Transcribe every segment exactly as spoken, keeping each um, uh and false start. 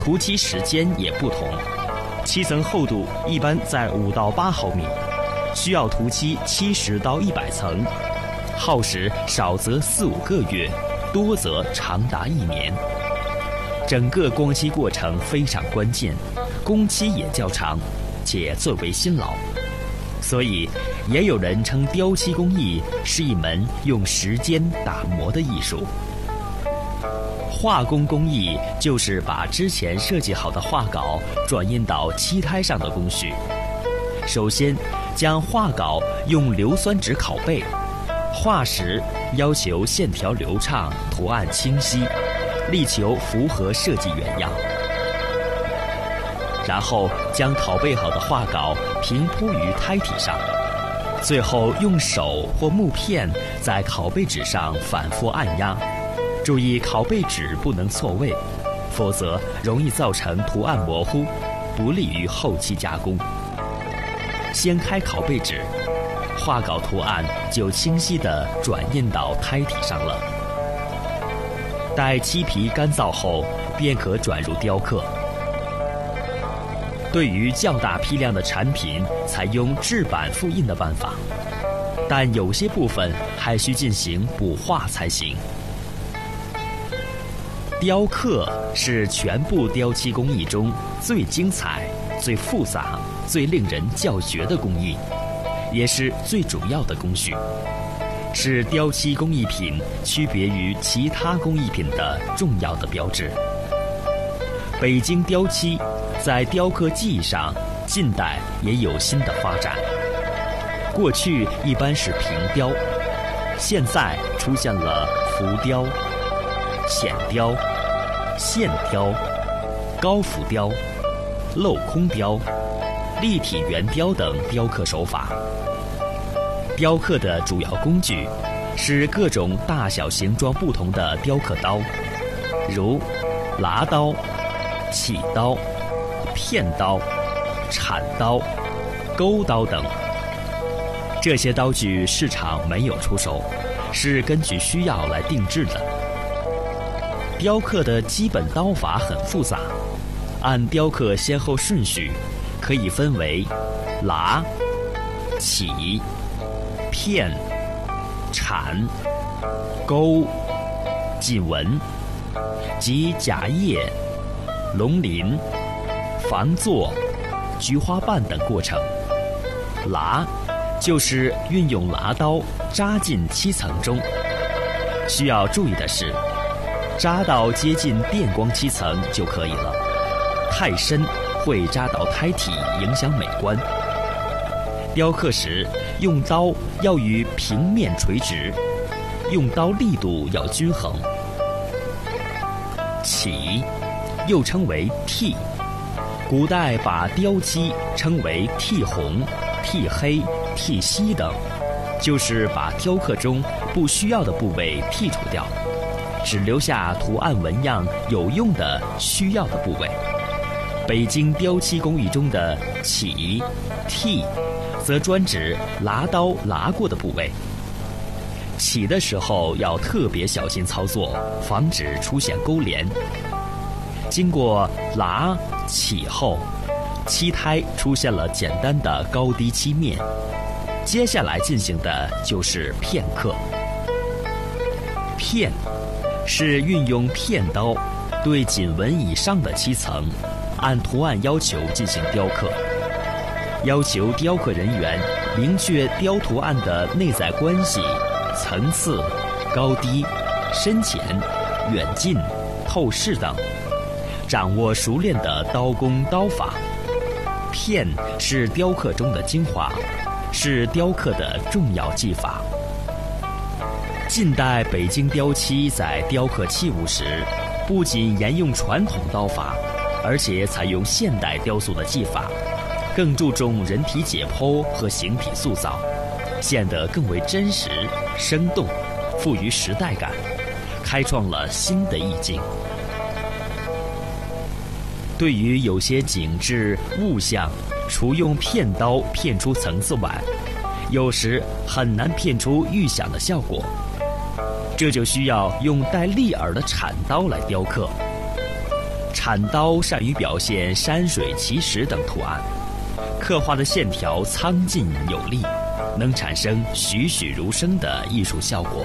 涂漆时间也不同，漆层厚度一般在五到八毫米，需要涂漆七十到一百层，耗时少则四五个月，多则长达一年。整个光漆过程非常关键，工期也较长，且最为辛劳，所以也有人称雕漆工艺是一门用时间打磨的艺术。画工工艺就是把之前设计好的画稿转印到漆胎上的工序。首先将画稿用硫酸纸拷贝，画时要求线条流畅，图案清晰，力求符合设计原样。然后将拷贝好的画稿平铺于胎体上，最后用手或木片在拷贝纸上反复按压，注意拷贝纸不能错位，否则容易造成图案模糊，不利于后期加工。掀开拷贝纸，画稿图案就清晰地转印到胎体上了。待漆皮干燥后，便可转入雕刻。对于较大批量的产品，采用制版复印的办法，但有些部分还需进行补画才行。雕刻是全部雕漆工艺中最精彩、最复杂、最令人叫绝的工艺，也是最主要的工序，是雕漆工艺品区别于其他工艺品的重要的标志。北京雕漆在雕刻技艺上，近代也有新的发展。过去一般是平雕，现在出现了浮雕、浅雕、线雕、高浮雕、镂空雕、立体圆雕等雕刻手法。雕刻的主要工具是各种大小形状不同的雕刻刀，如剌刀、起刀、片刀、铲刀、钩刀等。这些刀具市场没有出售，是根据需要来定制的。雕刻的基本刀法很复杂，按雕刻先后顺序可以分为剌、起、片、铲、钩、锦纹及甲叶、龙鳞、防座、菊花瓣等过程。剌就是运用剌刀扎进漆层中，需要注意的是，扎到接近电光漆层就可以了，太深会扎到胎体，影响美观。雕刻时用刀要与平面垂直，用刀力度要均衡。起又称为剃，古代把雕漆称为剃红、剃黑、剃西等，就是把雕刻中不需要的部位剔除掉，只留下图案纹样有用的需要的部位。北京雕漆工艺中的起、剃则专指剌刀剌过的部位。起的时候要特别小心操作，防止出现勾连。经过剌起后，漆胎出现了简单的高低漆面，接下来进行的就是片刻。片是运用片刀对锦纹以上的漆层按图案要求进行雕刻，要求雕刻人员明确雕图案的内在关系、层次、高低、深浅、远近、透视等，掌握熟练的刀工刀法。片是雕刻中的精华，是雕刻的重要技法。近代北京雕漆在雕刻器物时，不仅沿用传统刀法，而且采用现代雕塑的技法，更注重人体解剖和形体塑造，显得更为真实、生动，富于时代感，开创了新的意境。对于有些景致物象，除用片刀片出层次外，有时很难片出预想的效果，这就需要用带利耳的铲刀来雕刻。 铲刀善于表现山水奇石等图案，刻画的线条苍劲有力，能产生栩栩如生的艺术效果。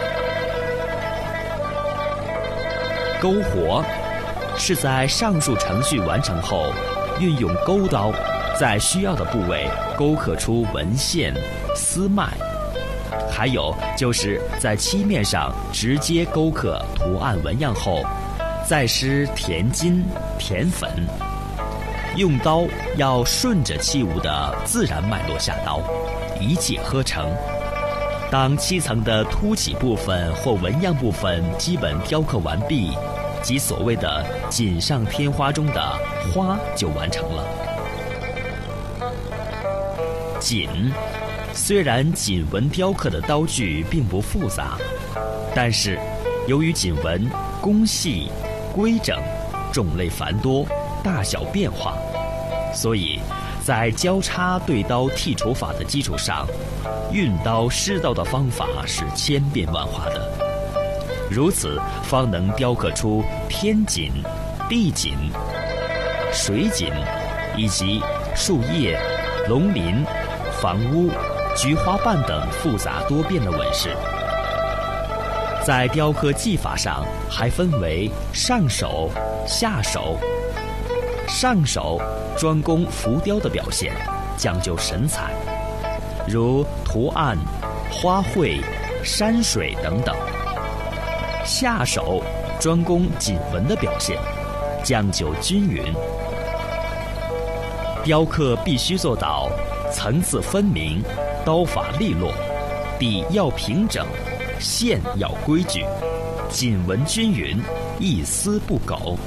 勾活是在上述程序完成后，运用钩刀在需要的部位勾刻出纹线、丝脉，还有就是在漆面上直接勾刻图案纹样后，再施填金、填粉。用刀要顺着器物的自然脉络下刀，一气呵成。当漆层的凸起部分或纹样部分基本雕刻完毕，即所谓的锦上添花中的花就完成了。锦虽然锦纹雕刻的刀具并不复杂，但是由于锦纹工细、规整、种类繁多、大小变化，所以在交叉对刀剔除法的基础上，运刀施刀的方法是千变万化的，如此方能雕刻出天锦、地锦、水锦以及树叶、龙鳞、房屋、菊花瓣等复杂多变的纹饰。在雕刻技法上还分为上手、下手。上手专攻浮雕的表现，讲究神采，如图案、花卉、山水等等；下手专攻锦纹的表现，讲究均匀。雕刻必须做到层次分明、刀法利落，底要平整，线要规矩，锦纹均匀，一丝不苟。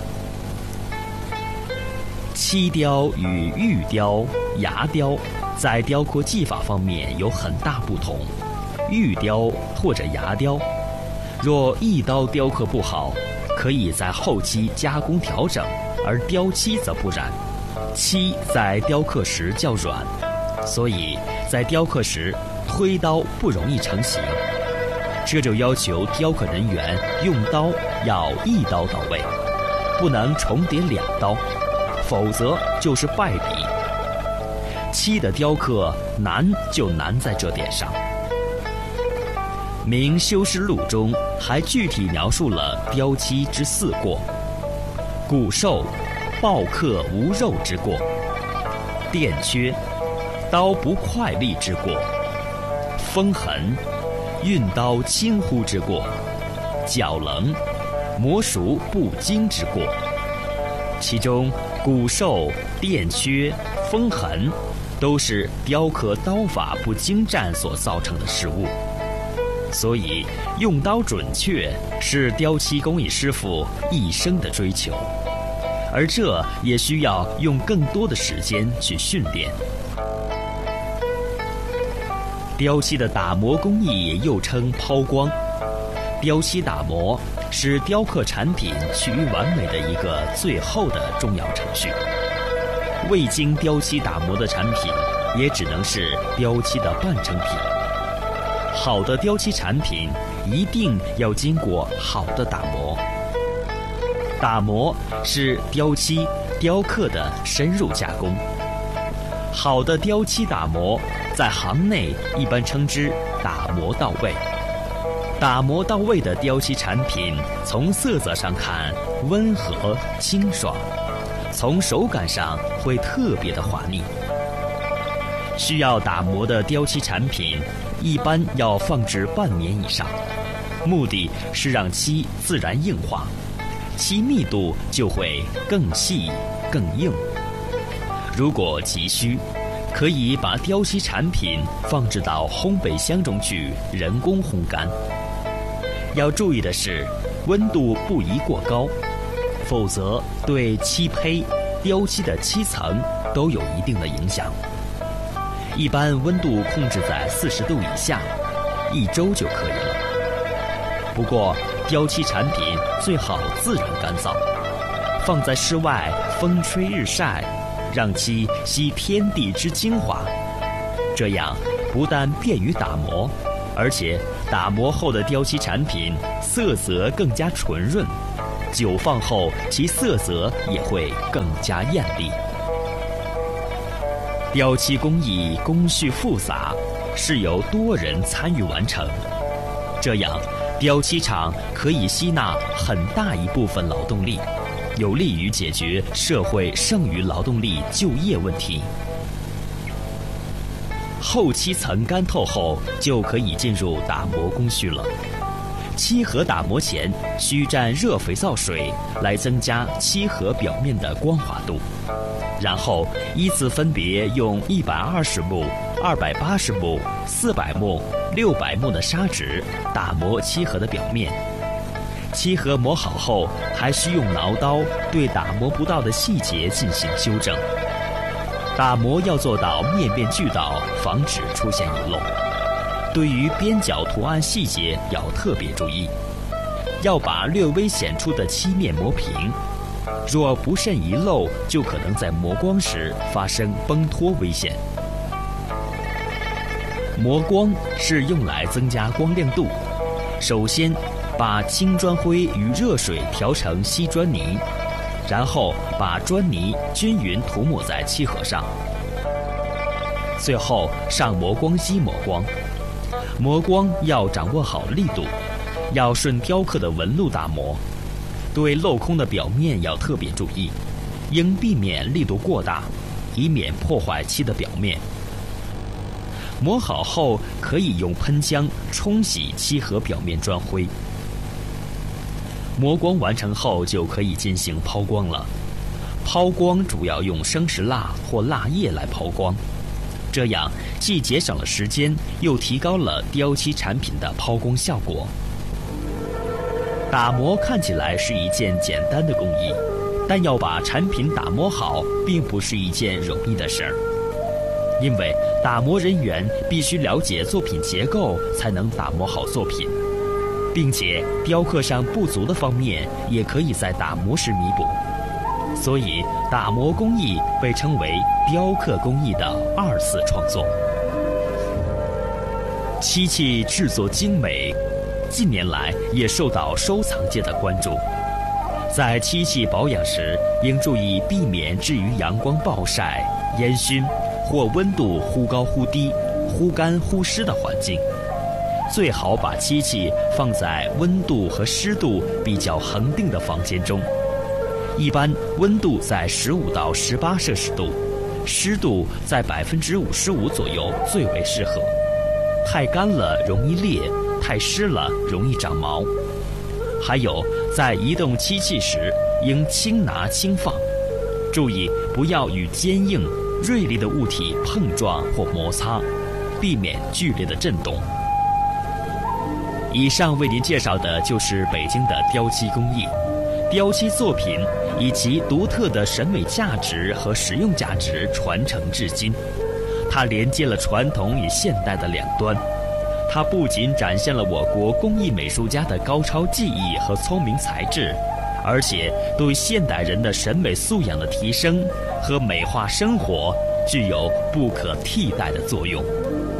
漆雕与玉雕、牙雕在雕刻技法方面有很大不同。玉雕或者牙雕，若一刀雕刻不好，可以在后期加工调整，而雕漆则不然。漆在雕刻时较软，所以在雕刻时推刀不容易成型。这就要求雕刻人员用刀要一刀到位，不能重叠两刀，否则就是败笔。漆的雕刻难就难在这点上。《明修饰录》中还具体描述了雕漆之四过：骨瘦、暴刻无肉之过；垫缺、刀不快利之过；锋痕、运刀轻忽之过；角棱、磨熟不精之过。其中骨瘦、垫缺、锋痕都是雕刻刀法不精湛所造成的失误，所以用刀准确是雕漆工艺师傅一生的追求，而这也需要用更多的时间去训练。雕漆的打磨工艺又称抛光，雕漆打磨是雕刻产品趋于完美的一个最后的重要程序。未经雕漆打磨的产品也只能是雕漆的半成品。好的雕漆产品一定要经过好的打磨。打磨是雕漆雕刻的深入加工。好的雕漆打磨在行内一般称之打磨到位。打磨到位的雕漆产品，从色泽上看温和清爽，从手感上会特别的滑腻。需要打磨的雕漆产品一般要放置半年以上，目的是让漆自然硬化，漆密度就会更细更硬。如果急需，可以把雕漆产品放置到烘焙箱中去人工烘干。要注意的是，温度不宜过高，否则对漆胚、雕漆的漆层都有一定的影响。一般温度控制在四十度以下，一周就可以了。不过，雕漆产品最好自然干燥，放在室外风吹日晒，让漆吸天地之精华，这样不但便于打磨，而且打磨后的雕漆产品色泽更加纯润， 久放后其色泽也会更加艳丽。雕漆工艺工序复杂，是由多人参与完成，这样雕漆厂可以吸纳很大一部分劳动力，有利于解决社会剩余劳动力就业问题。后漆层干透后，就可以进入打磨工序了。漆盒打磨前，需蘸热肥皂水来增加漆盒表面的光滑度，然后依次分别用一百二十目、二百八十目、四百目、六百目的砂纸打磨漆盒的表面。漆盒磨好后，还需用挠刀对打磨不到的细节进行修正。打磨要做到面面俱到，防止出现遗漏。对于边角图案细节要特别注意，要把略微显出的漆面磨平。若不慎遗漏，就可能在磨光时发生崩脱危险。磨光是用来增加光亮度。首先，把青砖灰与热水调成稀砖泥，然后把砖泥均匀涂抹在漆盒上，最后上磨光机磨光。磨光要掌握好力度，要顺雕刻的纹路打磨。对镂空的表面要特别注意，应避免力度过大，以免破坏漆的表面。磨好后，可以用喷浆冲洗漆盒表面砖灰。磨光完成后，就可以进行抛光了。抛光主要用生石蜡或蜡液来抛光，这样既节省了时间，又提高了雕漆产品的抛光效果。打磨看起来是一件简单的工艺，但要把产品打磨好，并不是一件容易的事儿。因为打磨人员必须了解作品结构，才能打磨好作品，并且雕刻上不足的方面，也可以在打磨时弥补。所以，打磨工艺被称为雕刻工艺的二次创作。漆器制作精美，近年来也受到收藏界的关注。在漆器保养时，应注意避免置于阳光暴晒、烟熏或温度忽高忽低、忽干忽湿的环境。最好把漆器放在温度和湿度比较恒定的房间中，一般温度在十五到十八摄氏度，湿度在百分之五十五左右最为适合。太干了容易裂，太湿了容易长毛。还有，在移动漆器时，应轻拿轻放，注意不要与坚硬、锐利的物体碰撞或摩擦，避免剧烈的震动。以上为您介绍的就是北京的雕漆工艺。雕漆作品以其独特的审美价值和实用价值传承至今，它连接了传统与现代的两端。它不仅展现了我国工艺美术家的高超技艺和聪明才智，而且对现代人的审美素养的提升和美化生活具有不可替代的作用。